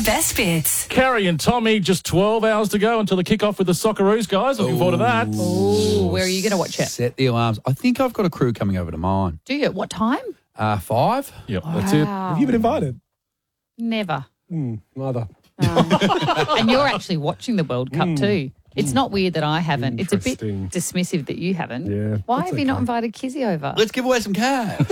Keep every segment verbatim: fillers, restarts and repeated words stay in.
The best bits. Carrie and Tommy, just twelve hours to go until the kick-off with the Socceroos, guys. Looking forward to that. Ooh, where are you going to watch it? Set the alarms. I think I've got a crew coming over to mine. Do you? What time? Uh, five? Yep, that's it. Wow. Have you been invited? Never. Mm, neither. And you're actually watching the World Cup too. It's not weird that I haven't. It's a bit Interesting. dismissive that you haven't. Yeah, Why that's have you not okay. invited Kizzy over? Let's give away some cash.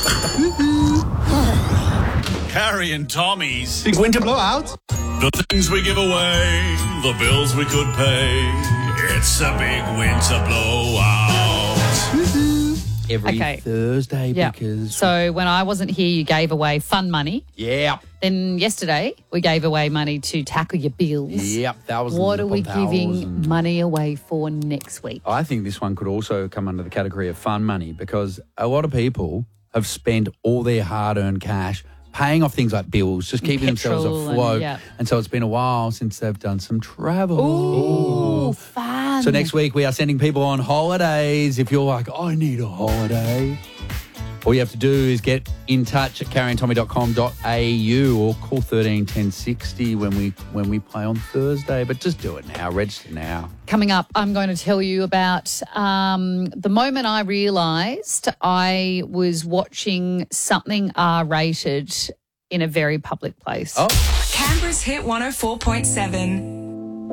Carrie and Tommy's. Big winter blowout. The things we give away, the bills we could pay. It's a big winter blowout. Every Okay. Thursday Yeah. because... So when I wasn't here, you gave away fun money. Yep. Then yesterday, we gave away money to tackle your bills. Yep. Thousands What are upon we giving thousands. money away for next week? I think this one could also come under the category of fun money because a lot of people have spent all their hard-earned cash paying off things like bills, just keeping themselves Petrol and- afloat. yeah. And so it's been a while since they've done some travel. Ooh, fun. So next week we are sending people on holidays. If you're like, I need a holiday, all you have to do is get in touch at carrie and tommy dot com dot a u or call thirteen ten sixty when we when we play on Thursday. But just do it now. Register now. Coming up, I'm going to tell you about um, the moment I realised I was watching something R-rated in a very public place. Oh. Canberra's Hit one oh four point seven.